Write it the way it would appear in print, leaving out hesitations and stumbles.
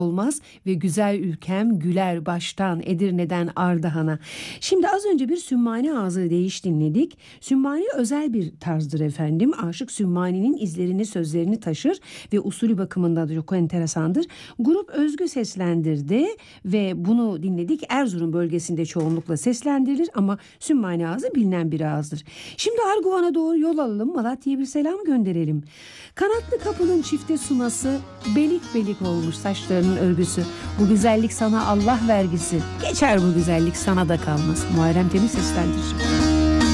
olmaz ve güzel ülkem güler baştan Edirne'den Ardahan'a. Şimdi az önce bir Sümmani Ağzı Değiş dinledik. Sümmani özel bir tarzdır efendim. Aşık Sümmani'nin izlerini, sözlerini taşır ve usulü bakımından da çok enteresandır. Grup özgü seslendirdi ve bunu dinledik. Erzurum bölgesinde çoğunlukla seslendirilir ama Sümmani Ağzı bilinen bir ağızdır. Şimdi Arguvan'a doğru yol alalım. Malatya'ya bir selam gönderelim. Kanatlı kapının çifte sunası, belik belik olmuş saçlarının örgüsü. Bu güzellik sana Allah vergisi. Geçer bu güzellik, sana da kalmaz. Muharrem Temiz seslendirir.